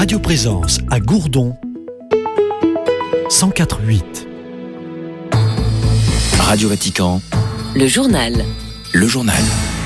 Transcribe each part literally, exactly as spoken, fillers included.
Radio Présence à Gourdon, cent quatre virgule huit. Radio Vatican, le journal. Le journal.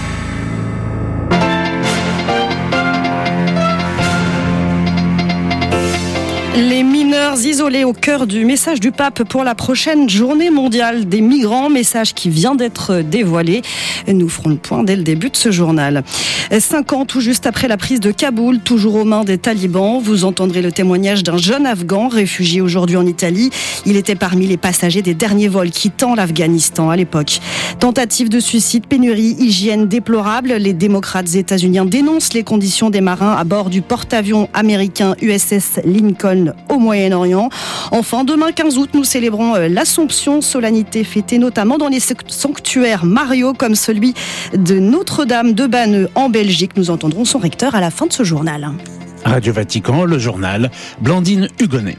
Les mineurs isolés au cœur du message du pape pour la prochaine journée mondiale des migrants, message qui vient d'être dévoilé. Nous ferons le point dès le début de ce journal. Cinq ans tout juste après la prise de Kaboul, toujours aux mains des talibans, vous entendrez le témoignage d'un jeune Afghan réfugié aujourd'hui en Italie. Il était parmi les passagers des derniers vols quittant l'Afghanistan à l'époque. Tentative de suicide, pénurie, hygiène déplorable. Les démocrates états-uniens dénoncent les conditions des marins à bord du porte-avions américain U S S Lincoln au Moyen-Orient. Enfin, demain quinze août, nous célébrons l'Assomption, solennité fêtée notamment dans les sanctuaires mariaux comme celui de Notre-Dame de Banneux en Belgique. Nous entendrons son recteur à la fin de ce journal. Radio Vatican, le journal, Blandine Hugonnet.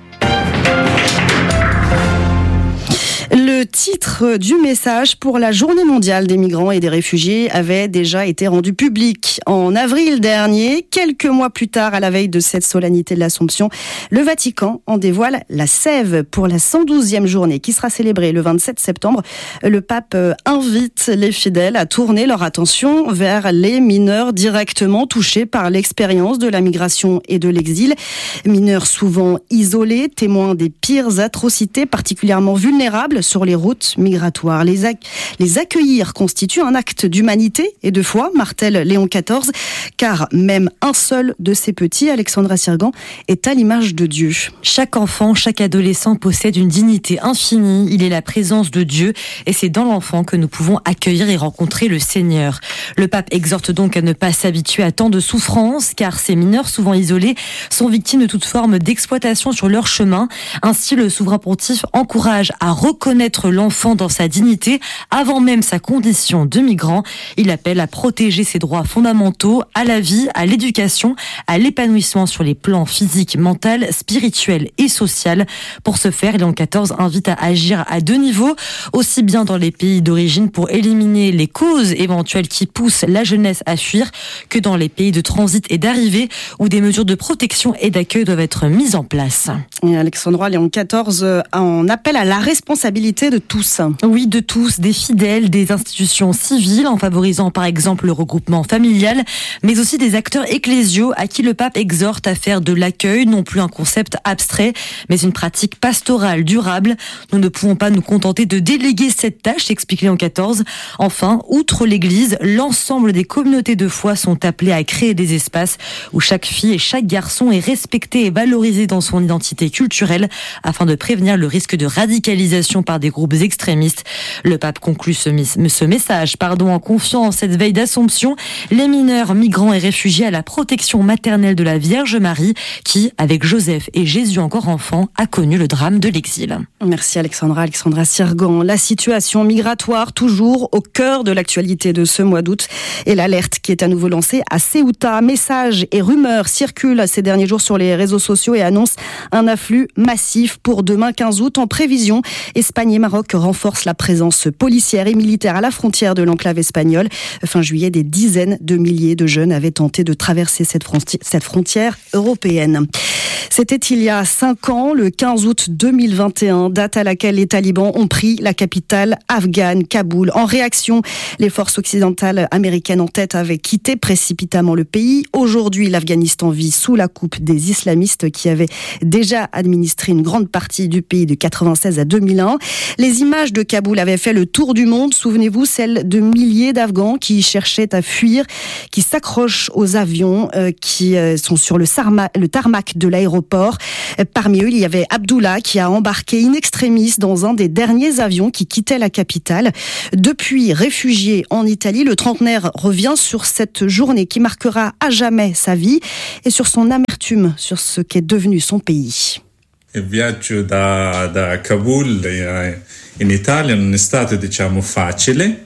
Le titre du message pour la Journée mondiale des migrants et des réfugiés avait déjà été rendu public en avril dernier. Quelques mois plus tard, à la veille de cette solennité de l'Assomption, le Vatican en dévoile la sève pour la cent douzième journée qui sera célébrée le vingt-sept septembre. Le pape invite les fidèles à tourner leur attention vers les mineurs directement touchés par l'expérience de la migration et de l'exil. Mineurs souvent isolés, témoins des pires atrocités, particulièrement vulnérables sur les routes migratoires. Les, ac- les accueillir constitue un acte d'humanité et de foi, martèle Léon quatorze, car même un seul de ces petits, Alexandra Sirgan, est à l'image de Dieu. Chaque enfant, chaque adolescent possède une dignité infinie. Il est la présence de Dieu et c'est dans l'enfant que nous pouvons accueillir et rencontrer le Seigneur. Le pape exhorte donc à ne pas s'habituer à tant de souffrances, car ces mineurs souvent isolés sont victimes de toute forme d'exploitation sur leur chemin. Ainsi, le souverain pontife encourage à reconnaître l'enfant dans sa dignité avant même sa condition de migrant. Il appelle à protéger ses droits fondamentaux à la vie, à l'éducation, à l'épanouissement sur les plans physique, mental, spirituel et social. Pour ce faire, Léon quatorze invite à agir à deux niveaux, aussi bien dans les pays d'origine pour éliminer les causes éventuelles qui poussent la jeunesse à fuir, que dans les pays de transit et d'arrivée où des mesures de protection et d'accueil doivent être mises en place. Et Alexandra, Léon quatorze en appelle à la responsabilité de tous. Oui, de tous, des fidèles, des institutions civiles, en favorisant par exemple le regroupement familial, mais aussi des acteurs ecclésiaux à qui le pape exhorte à faire de l'accueil non plus un concept abstrait, mais une pratique pastorale durable. Nous ne pouvons pas nous contenter de déléguer cette tâche, explique Léon quatorze. Enfin, outre l'Église, l'ensemble des communautés de foi sont appelées à créer des espaces où chaque fille et chaque garçon est respecté et valorisé dans son identité culturelle afin de prévenir le risque de radicalisation par des groupes extrémistes. Le pape conclut ce, mis- ce message pardon, en confiant en cette veille d'Assomption les mineurs, migrants et réfugiés à la protection maternelle de la Vierge Marie qui, avec Joseph et Jésus encore enfant, a connu le drame de l'exil. Merci Alexandra, Alexandra Sirgan. La situation migratoire toujours au cœur de l'actualité de ce mois d'août et l'alerte qui est à nouveau lancée à Ceuta. Messages et rumeurs circulent ces derniers jours sur les réseaux sociaux et annoncent un afflux massif pour demain quinze août en prévision. Espagne et Maroc renforcent la présence policière et militaire à la frontière de l'enclave espagnole. Fin juillet, des dizaines de milliers de jeunes avaient tenté de traverser cette fronti- cette frontière européenne. C'était il y a cinq ans, le quinze août deux mille vingt et un, date à laquelle les talibans ont pris la capitale afghane, Kaboul. En réaction, les forces occidentales américaines en tête avaient quitté précipitamment le pays. Aujourd'hui, l'Afghanistan vit sous la coupe des islamistes qui avaient déjà administré une grande partie du pays de quatre-vingt-seize à deux mille un. Les images de Kaboul avaient fait le tour du monde. Souvenez-vous, celles de milliers d'Afghans qui cherchaient à fuir, qui s'accrochent aux avions, euh, qui euh, sont sur le, sarma, le tarmac de l'aéroport. Parmi eux, il y avait Abdullah qui a embarqué in extremis dans un des derniers avions qui quittait la capitale. Depuis réfugié en Italie, le trentenaire revient sur cette journée qui marquera à jamais sa vie et sur son amertume sur ce qu'est devenu son pays. Il viaggio da, da Kabul in Italia non è stato, diciamo, facile.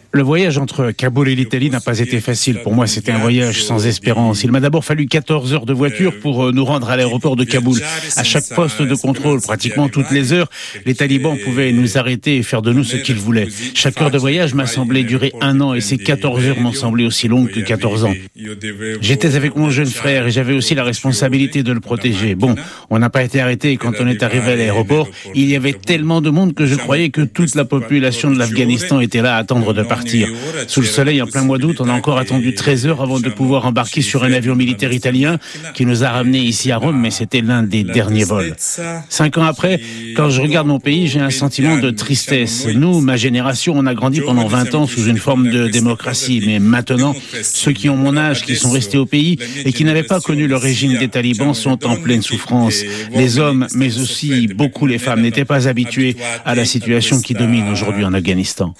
Le voyage entre Kaboul et l'Italie n'a pas été facile. Pour moi, c'était un voyage sans espérance. Il m'a d'abord fallu quatorze heures de voiture pour nous rendre à l'aéroport de Kaboul. À chaque poste de contrôle, pratiquement toutes les heures, les talibans pouvaient nous arrêter et faire de nous ce qu'ils voulaient. Chaque heure de voyage m'a semblé durer un an et ces quatorze heures m'ont semblé aussi longues que quatorze ans. J'étais avec mon jeune frère et j'avais aussi la responsabilité de le protéger. Bon, on n'a pas été arrêté et quand on est arrivé à l'aéroport, il y avait tellement de monde que je croyais que toute la population de l'Afghanistan était là à attendre de partir. Sous le soleil, en plein mois d'août, on a encore attendu treize heures avant de pouvoir embarquer sur un avion militaire italien qui nous a ramenés ici à Rome, mais c'était l'un des derniers vols. Cinq ans après, quand je regarde mon pays, j'ai un sentiment de tristesse. Nous, ma génération, on a grandi pendant vingt ans sous une forme de démocratie, mais maintenant, ceux qui ont mon âge, qui sont restés au pays et qui n'avaient pas connu le régime des talibans sont en pleine souffrance. Les hommes, mais aussi beaucoup les femmes, n'étaient pas habitués à la situation qui domine aujourd'hui en Afghanistan.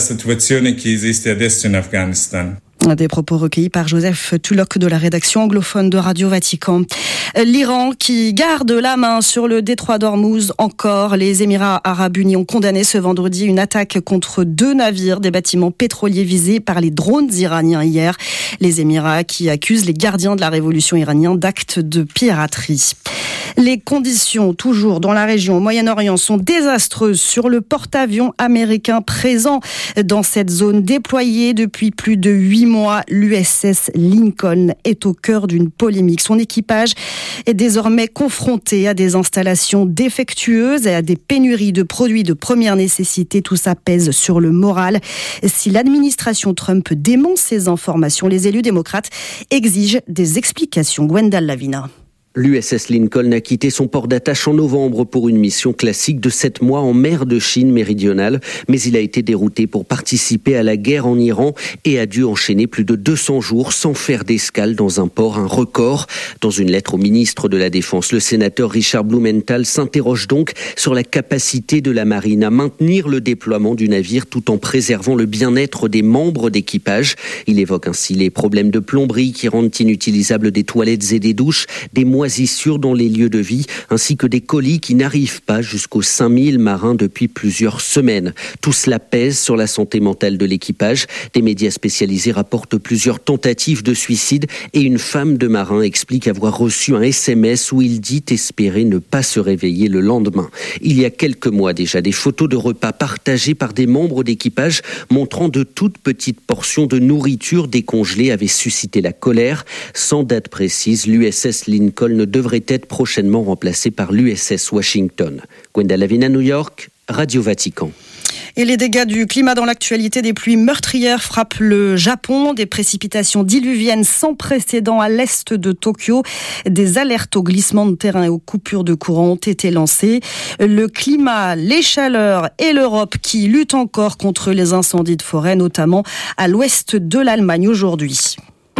Des propos recueillis par Joseph Tulloch de la rédaction anglophone de Radio Vatican. L'Iran qui garde la main sur le détroit d'Ormuz encore. Les Émirats arabes unis ont condamné ce vendredi une attaque contre deux navires des bâtiments pétroliers visés par les drones iraniens hier. Les Émirats qui accusent les gardiens de la révolution iranienne d'actes de piraterie. Les conditions, toujours dans la région au Moyen-Orient, sont désastreuses sur le porte-avions américain présent dans cette zone déployée depuis plus de huit mois. L'U S S Lincoln est au cœur d'une polémique. Son équipage est désormais confronté à des installations défectueuses et à des pénuries de produits de première nécessité. Tout ça pèse sur le moral. Si l'administration Trump dément ces informations, les élus démocrates exigent des explications. Gwendal Lavina. L'U S S Lincoln a quitté son port d'attache en novembre pour une mission classique de sept mois en mer de Chine méridionale, mais il a été dérouté pour participer à la guerre en Iran et a dû enchaîner plus de deux cents jours sans faire d'escale dans un port, un record. Dans une lettre au ministre de la Défense, le sénateur Richard Blumenthal s'interroge donc sur la capacité de la marine à maintenir le déploiement du navire tout en préservant le bien-être des membres d'équipage. Il évoque ainsi les problèmes de plomberie qui rendent inutilisables des toilettes et des douches, des moisissures dans les lieux de vie, ainsi que des colis qui n'arrivent pas jusqu'aux cinq mille marins depuis plusieurs semaines. Tout cela pèse sur la santé mentale de l'équipage. Des médias spécialisés rapportent plusieurs tentatives de suicide et une femme de marin explique avoir reçu un S M S où il dit espérer ne pas se réveiller le lendemain. Il y a quelques mois déjà, des photos de repas partagés par des membres d'équipage montrant de toutes petites portions de nourriture décongelée avaient suscité la colère. Sans date précise, l'U S S Lincoln ne devrait être prochainement remplacé par l'U S S Washington. Gwendal Lavina, New York, Radio Vatican. Et les dégâts du climat dans l'actualité, des pluies meurtrières frappent le Japon, des précipitations diluviennes sans précédent à l'est de Tokyo. Des alertes au glissement de terrain et aux coupures de courant ont été lancées. Le climat, les chaleurs et l'Europe qui luttent encore contre les incendies de forêt, notamment à l'ouest de l'Allemagne aujourd'hui.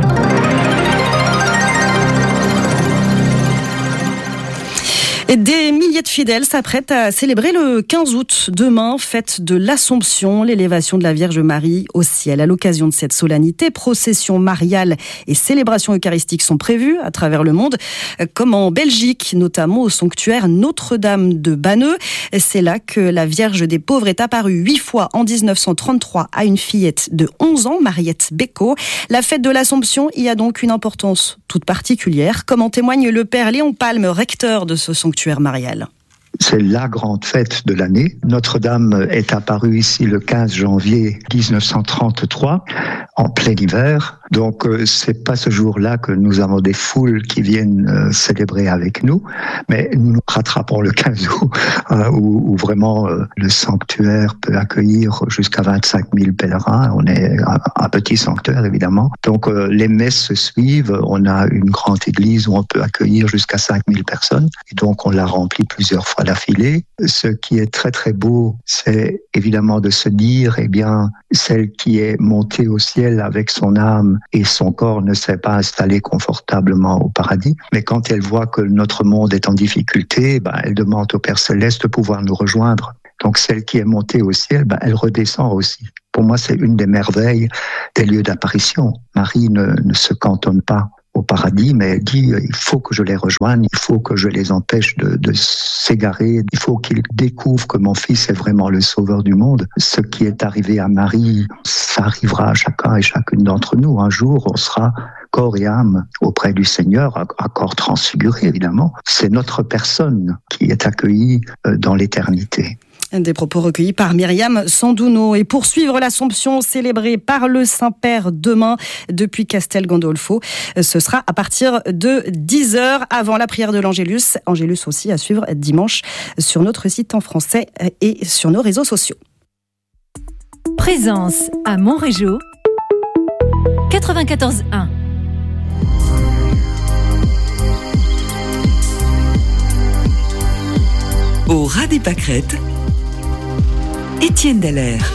Et des milliers de fidèles s'apprêtent à célébrer le quinze août, demain, fête de l'Assomption, l'élévation de la Vierge Marie au ciel. À l'occasion de cette solennité, processions mariales et célébrations eucharistiques sont prévues à travers le monde, comme en Belgique, notamment au sanctuaire Notre-Dame de Banneux. C'est là que la Vierge des Pauvres est apparue huit fois en dix-neuf cent trente-trois à une fillette de onze ans, Mariette Bécaud. La fête de l'Assomption y a donc une importance toute particulière, comme en témoigne le père Léon Palme, recteur de ce sanctuaire marial. C'est la grande fête de l'année. Notre-Dame est apparue ici le quinze janvier dix-neuf cent trente-trois, en plein hiver. Donc, euh, c'est pas ce jour-là que nous avons des foules qui viennent euh, célébrer avec nous, mais nous nous rattrapons le quinze août, euh, où, où vraiment euh, le sanctuaire peut accueillir jusqu'à vingt-cinq mille pèlerins. On est un, un petit sanctuaire, évidemment. Donc, euh, les messes se suivent. On a une grande église où on peut accueillir jusqu'à cinq mille personnes. Et donc, on la remplit plusieurs fois d'affilée. Ce qui est très, très beau, c'est évidemment de se dire, eh bien, celle qui est montée au ciel avec son âme et son corps ne s'est pas installé confortablement au paradis, mais quand elle voit que notre monde est en difficulté, ben, elle demande au Père Céleste de pouvoir nous rejoindre. Donc celle qui est montée au ciel, ben, elle redescend aussi. Pour moi, c'est une des merveilles des lieux d'apparition. Marie ne, ne se cantonne pas au paradis, mais elle dit il faut que je les rejoigne, il faut que je les empêche de, de s'égarer, il faut qu'ils découvrent que mon fils est vraiment le sauveur du monde. Ce qui est arrivé à Marie, ça arrivera à chacun et chacune d'entre nous. Un jour, on sera corps et âme auprès du Seigneur, à corps transfiguré évidemment. C'est notre personne qui est accueillie dans l'éternité. Des propos recueillis par Myriam Sandouno. Et pour suivre l'Assomption célébrée par le Saint-Père demain depuis Castel Gandolfo, ce sera à partir de dix heures avant la prière de l'Angélus. Angélus aussi à suivre dimanche sur notre site en français et sur nos réseaux sociaux. Présence à Montrégeau, quatre-vingt-quatorze un. Au ras des pâquerettes, Étienne Dallaire.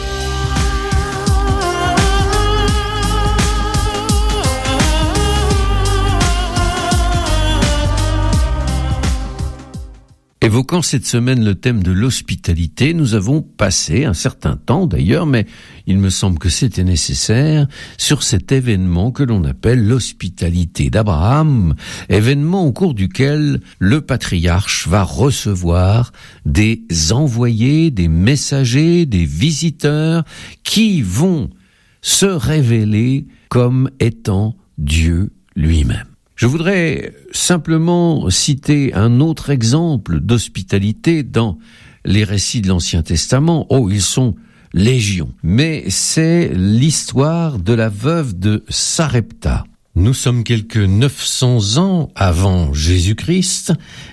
Évoquant cette semaine le thème de l'hospitalité, nous avons passé un certain temps d'ailleurs, mais il me semble que c'était nécessaire, sur cet événement que l'on appelle l'hospitalité d'Abraham, événement au cours duquel le patriarche va recevoir des envoyés, des messagers, des visiteurs qui vont se révéler comme étant Dieu lui-même. Je voudrais simplement citer un autre exemple d'hospitalité dans les récits de l'Ancien Testament. Oh, ils sont légion. Mais c'est l'histoire de la veuve de Sarepta. Nous sommes quelques neuf cents ans avant Jésus-Christ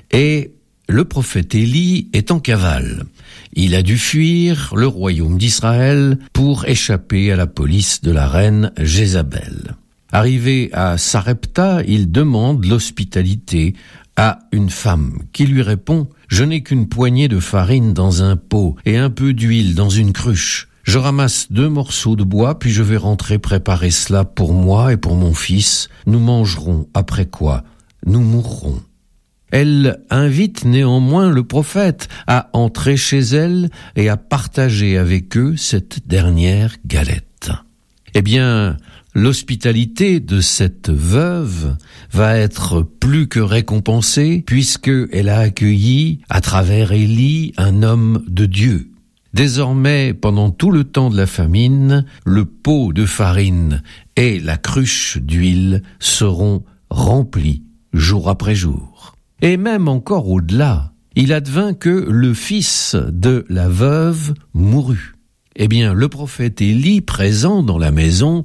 et le prophète Élie est en cavale. Il a dû fuir le royaume d'Israël pour échapper à la police de la reine Jézabel. Arrivé à Sarepta, il demande l'hospitalité à une femme qui lui répond « Je n'ai qu'une poignée de farine dans un pot et un peu d'huile dans une cruche. Je ramasse deux morceaux de bois, puis je vais rentrer préparer cela pour moi et pour mon fils. Nous mangerons, après quoi nous mourrons. » Elle invite néanmoins le prophète à entrer chez elle et à partager avec eux cette dernière galette. Eh bien, l'hospitalité de cette veuve va être plus que récompensée puisqu'elle a accueilli, à travers Élie, un homme de Dieu. Désormais, pendant tout le temps de la famine, le pot de farine et la cruche d'huile seront remplis jour après jour. Et même encore au-delà, il advint que le fils de la veuve mourut. Eh bien, le prophète Élie, présent dans la maison,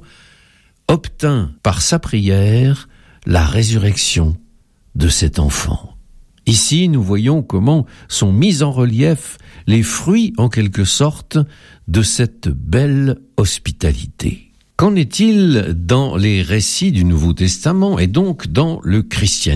obtint par sa prière la résurrection de cet enfant. Ici, nous voyons comment sont mis en relief les fruits, en quelque sorte, de cette belle hospitalité. Qu'en est-il dans les récits du Nouveau Testament et donc dans le christianisme ?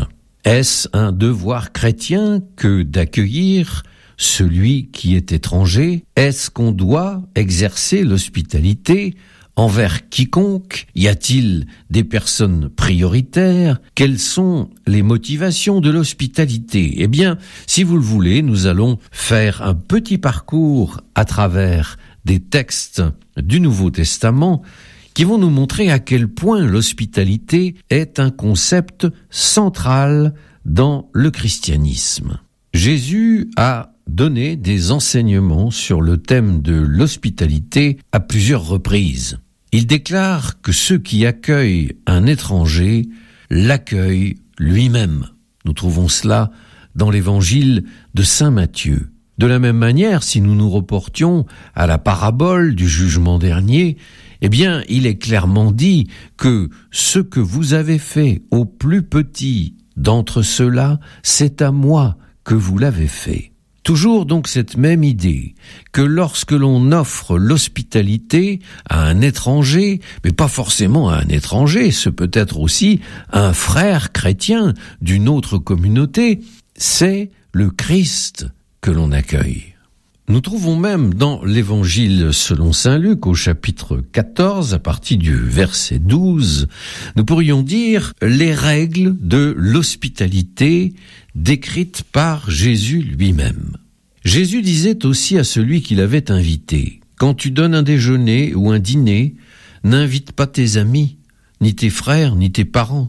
Est-ce un devoir chrétien que d'accueillir celui qui est étranger? Est-ce qu'on doit exercer l'hospitalité envers quiconque? Y a-t-il des personnes prioritaires? Quelles sont les motivations de l'hospitalité? Eh bien, si vous le voulez, nous allons faire un petit parcours à travers des textes du Nouveau Testament qui vont nous montrer à quel point l'hospitalité est un concept central dans le christianisme. Jésus a donné des enseignements sur le thème de l'hospitalité à plusieurs reprises. Il déclare que ceux qui accueillent un étranger l'accueillent lui-même. Nous trouvons cela dans l'évangile de saint Matthieu. De la même manière, si nous nous reportions à la parabole du jugement dernier, eh bien, il est clairement dit que ce que vous avez fait au plus petit d'entre ceux-là, c'est à moi que vous l'avez fait. Toujours donc cette même idée que lorsque l'on offre l'hospitalité à un étranger, mais pas forcément à un étranger, ce peut être aussi un frère chrétien d'une autre communauté, c'est le Christ que l'on accueille. Nous trouvons même dans l'évangile selon saint Luc au chapitre quatorze, à partir du verset douze, nous pourrions dire les règles de l'hospitalité décrites par Jésus lui-même. Jésus disait aussi à celui qui l'avait invité, « Quand tu donnes un déjeuner ou un dîner, n'invite pas tes amis, ni tes frères, ni tes parents,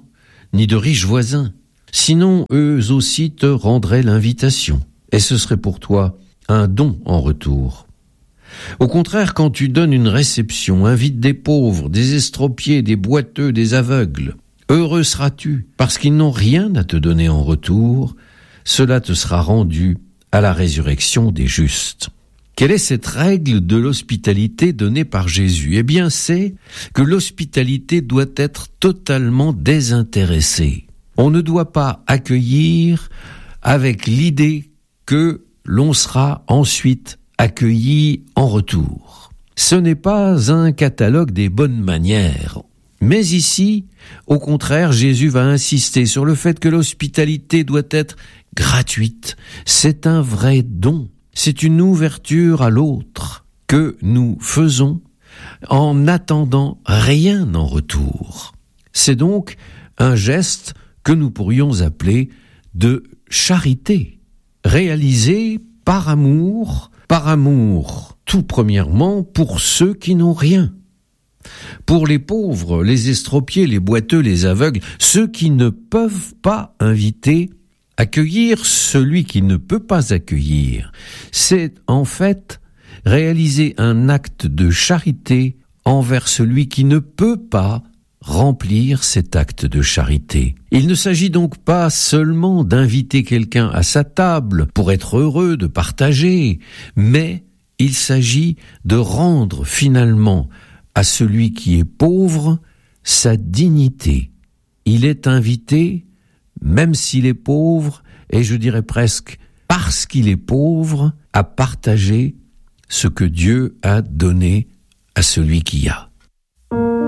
ni de riches voisins. Sinon, eux aussi te rendraient l'invitation, et ce serait pour toi un don en retour. Au contraire, quand tu donnes une réception, invites des pauvres, des estropiés, des boiteux, des aveugles, heureux seras-tu, parce qu'ils n'ont rien à te donner en retour, cela te sera rendu à la résurrection des justes. Quelle est cette règle de l'hospitalité donnée par Jésus ? Eh bien, c'est que l'hospitalité doit être totalement désintéressée. On ne doit pas accueillir avec l'idée que l'on sera ensuite accueilli en retour. Ce n'est pas un catalogue des bonnes manières. Mais ici, au contraire, Jésus va insister sur le fait que l'hospitalité doit être gratuite. C'est un vrai don. C'est une ouverture à l'autre que nous faisons en n'attendant rien en retour. C'est donc un geste que nous pourrions appeler de charité, réalisé par amour, par amour tout premièrement pour ceux qui n'ont rien. Pour les pauvres, les estropiés, les boiteux, les aveugles, ceux qui ne peuvent pas inviter, accueillir celui qui ne peut pas accueillir, c'est en fait réaliser un acte de charité envers celui qui ne peut pas remplir cet acte de charité. Il ne s'agit donc pas seulement d'inviter quelqu'un à sa table pour être heureux de partager, mais il s'agit de rendre finalement à celui qui est pauvre sa dignité. Il est invité, même s'il est pauvre, et je dirais presque parce qu'il est pauvre, à partager ce que Dieu a donné à celui qui a.